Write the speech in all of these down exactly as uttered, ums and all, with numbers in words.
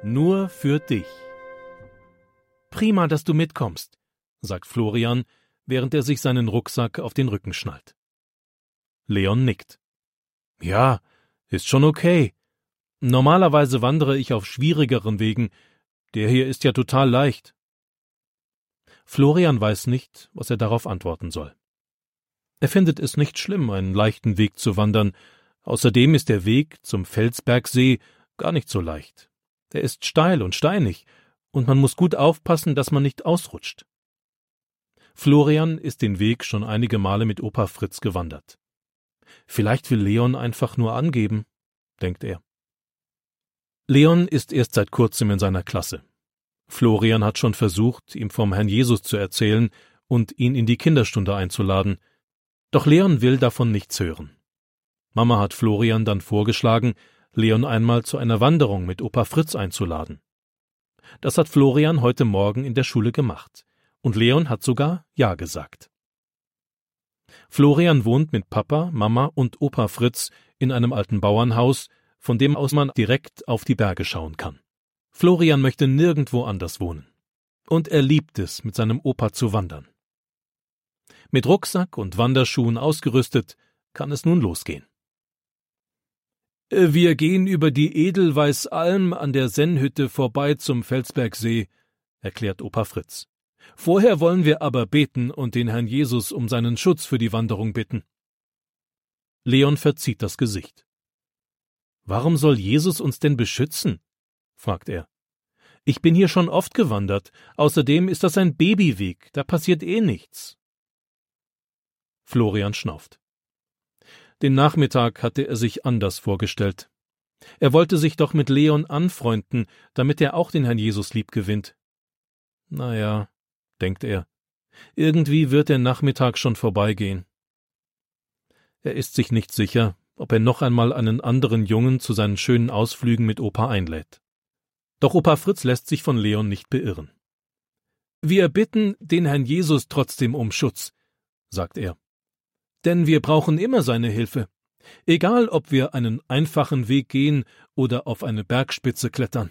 nur für dich. Prima, dass du mitkommst, sagt Florian, während er sich seinen Rucksack auf den Rücken schnallt. Leon nickt. Ja, ist schon okay. Normalerweise wandere ich auf schwierigeren Wegen. Der hier ist ja total leicht. Florian weiß nicht, was er darauf antworten soll. Er findet es nicht schlimm, einen leichten Weg zu wandern. Außerdem ist der Weg zum Felsbergsee gar nicht so leicht. Er ist steil und steinig, und man muss gut aufpassen, dass man nicht ausrutscht. Florian ist den Weg schon einige Male mit Opa Fritz gewandert. Vielleicht will Leon einfach nur angeben, denkt er. Leon ist erst seit kurzem in seiner Klasse. Florian hat schon versucht, ihm vom Herrn Jesus zu erzählen und ihn in die Kinderstunde einzuladen. Doch Leon will davon nichts hören. Mama hat Florian dann vorgeschlagen, Leon einmal zu einer Wanderung mit Opa Fritz einzuladen. Das hat Florian heute Morgen in der Schule gemacht. Und Leon hat sogar Ja gesagt. Florian wohnt mit Papa, Mama und Opa Fritz in einem alten Bauernhaus, von dem aus man direkt auf die Berge schauen kann. Florian möchte nirgendwo anders wohnen. Und er liebt es, mit seinem Opa zu wandern. Mit Rucksack und Wanderschuhen ausgerüstet, kann es nun losgehen. Wir gehen über die Edelweißalm an der Sennhütte vorbei zum Felsbergsee, erklärt Opa Fritz. Vorher wollen wir aber beten und den Herrn Jesus um seinen Schutz für die Wanderung bitten. Leon verzieht das Gesicht. Warum soll Jesus uns denn beschützen? Fragt er. Ich bin hier schon oft gewandert. Außerdem ist das ein Babyweg, da passiert eh nichts. Florian schnauft. Den Nachmittag hatte er sich anders vorgestellt. Er wollte sich doch mit Leon anfreunden, damit er auch den Herrn Jesus lieb gewinnt. Naja, denkt er, irgendwie wird der Nachmittag schon vorbeigehen. Er ist sich nicht sicher, ob er noch einmal einen anderen Jungen zu seinen schönen Ausflügen mit Opa einlädt. Doch Opa Fritz lässt sich von Leon nicht beirren. Wir bitten den Herrn Jesus trotzdem um Schutz, sagt er. Denn wir brauchen immer seine Hilfe. Egal, ob wir einen einfachen Weg gehen oder auf eine Bergspitze klettern.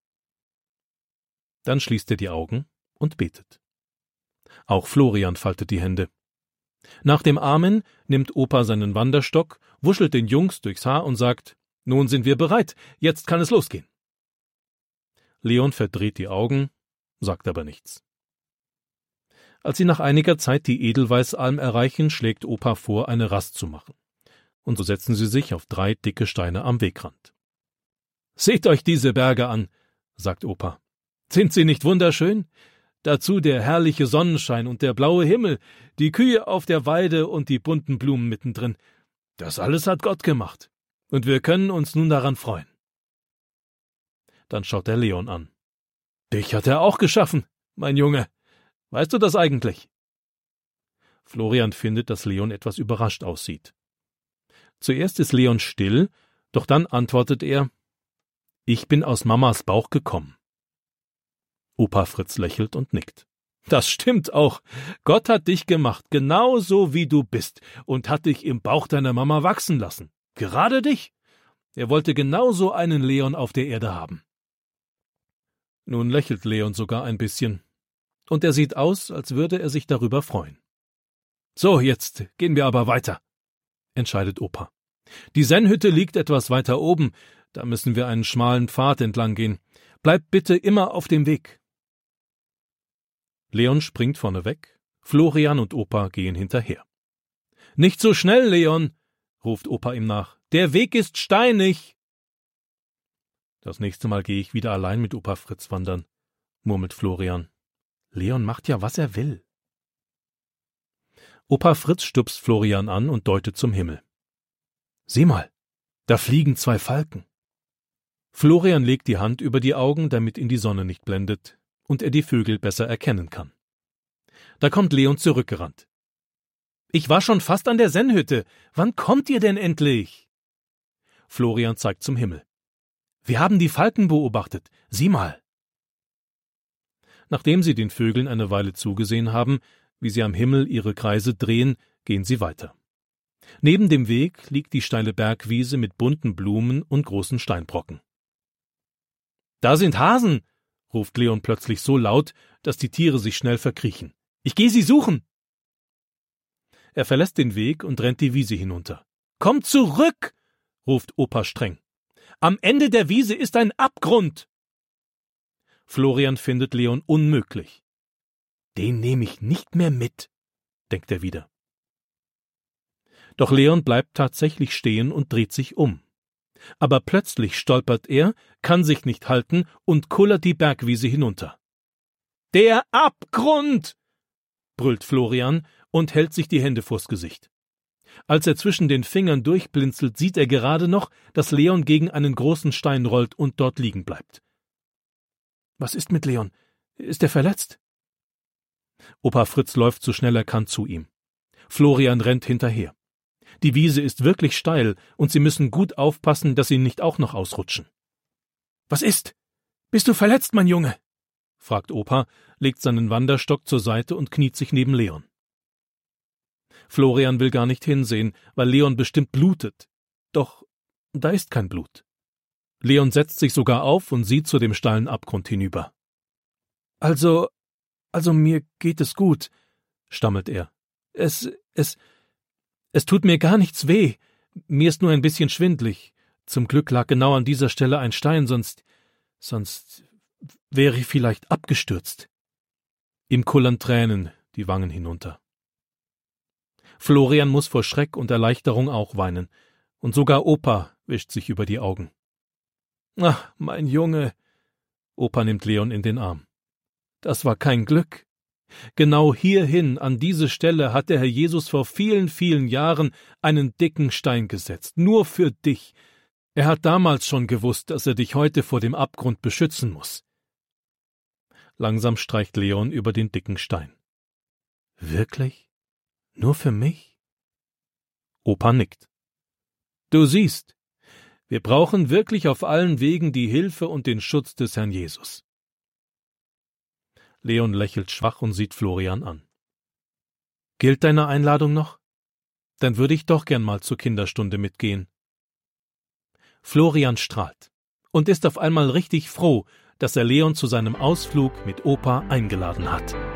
Dann schließt er die Augen und betet. Auch Florian faltet die Hände. Nach dem Amen nimmt Opa seinen Wanderstock, wuschelt den Jungs durchs Haar und sagt, nun sind wir bereit, jetzt kann es losgehen. Leon verdreht die Augen, sagt aber nichts. Als sie nach einiger Zeit die Edelweißalm erreichen, schlägt Opa vor, eine Rast zu machen. Und so setzen sie sich auf drei dicke Steine am Wegrand. Seht euch diese Berge an, sagt Opa. Sind sie nicht wunderschön? Dazu der herrliche Sonnenschein und der blaue Himmel, die Kühe auf der Weide und die bunten Blumen mittendrin. Das alles hat Gott gemacht. Und wir können uns nun daran freuen. Dann schaut er Leon an. Dich hat er auch geschaffen, mein Junge. Weißt du das eigentlich? Florian findet, dass Leon etwas überrascht aussieht. Zuerst ist Leon still, doch dann antwortet er, ich bin aus Mamas Bauch gekommen. Opa Fritz lächelt und nickt. Das stimmt auch. Gott hat dich gemacht, genauso wie du bist, und hat dich im Bauch deiner Mama wachsen lassen. Gerade dich. Er wollte genauso einen Leon auf der Erde haben. Nun lächelt Leon sogar ein bisschen. Und er sieht aus, als würde er sich darüber freuen. So, jetzt gehen wir aber weiter, entscheidet Opa. Die Sennhütte liegt etwas weiter oben, da müssen wir einen schmalen Pfad entlang gehen. Bleibt bitte immer auf dem Weg. Leon springt vorne weg, Florian und Opa gehen hinterher. Nicht so schnell, Leon, ruft Opa ihm nach. Der Weg ist steinig. Das nächste Mal gehe ich wieder allein mit Opa Fritz wandern, murmelt Florian. Leon macht ja, was er will. Opa Fritz stupst Florian an und deutet zum Himmel. Sieh mal, da fliegen zwei Falken. Florian legt die Hand über die Augen, damit ihn die Sonne nicht blendet und er die Vögel besser erkennen kann. Da kommt Leon zurückgerannt. Ich war schon fast an der Sennhütte. Wann kommt ihr denn endlich? Florian zeigt zum Himmel. Wir haben die Falken beobachtet. Sieh mal. Nachdem sie den Vögeln eine Weile zugesehen haben, wie sie am Himmel ihre Kreise drehen, gehen sie weiter. Neben dem Weg liegt die steile Bergwiese mit bunten Blumen und großen Steinbrocken. Da sind Hasen, ruft Leon plötzlich so laut, dass die Tiere sich schnell verkriechen. Ich gehe sie suchen! Er verlässt den Weg und rennt die Wiese hinunter. Komm zurück! ruft Opa streng. Am Ende der Wiese ist ein Abgrund! Florian findet Leon unmöglich. Den nehme ich nicht mehr mit, denkt er wieder. Doch Leon bleibt tatsächlich stehen und dreht sich um. Aber plötzlich stolpert er, kann sich nicht halten und kullert die Bergwiese hinunter. Der Abgrund! Brüllt Florian und hält sich die Hände vors Gesicht. Als er zwischen den Fingern durchblinzelt, sieht er gerade noch, dass Leon gegen einen großen Stein rollt und dort liegen bleibt. Was ist mit Leon? Ist er verletzt? Opa Fritz läuft so schnell er kann zu ihm. Florian rennt hinterher. Die Wiese ist wirklich steil und sie müssen gut aufpassen, dass sie nicht auch noch ausrutschen. Was ist? Bist du verletzt, mein Junge? Fragt Opa, legt seinen Wanderstock zur Seite und kniet sich neben Leon. Florian will gar nicht hinsehen, weil Leon bestimmt blutet. Doch da ist kein Blut. Leon setzt sich sogar auf und sieht zu dem steilen Abgrund hinüber. Also, also mir geht es gut, stammelt er. Es, es, es tut mir gar nichts weh. Mir ist nur ein bisschen schwindlig. Zum Glück lag genau an dieser Stelle ein Stein, sonst, sonst wäre ich vielleicht abgestürzt. Ihm kullern Tränen die Wangen hinunter. Florian muss vor Schreck und Erleichterung auch weinen, und sogar Opa wischt sich über die Augen. »Ach, mein Junge«, Opa nimmt Leon in den Arm. »Das war kein Glück. Genau hierhin, an diese Stelle, hat der Herr Jesus vor vielen, vielen Jahren einen dicken Stein gesetzt, nur für dich. Er hat damals schon gewusst, dass er dich heute vor dem Abgrund beschützen muss.« Langsam streicht Leon über den dicken Stein. »Wirklich? Nur für mich?« Opa nickt. »Du siehst, wir brauchen wirklich auf allen Wegen die Hilfe und den Schutz des Herrn Jesus.« Leon lächelt schwach und sieht Florian an. »Gilt deine Einladung noch? Dann würde ich doch gern mal zur Kinderstunde mitgehen.« Florian strahlt und ist auf einmal richtig froh, dass er Leon zu seinem Ausflug mit Opa eingeladen hat.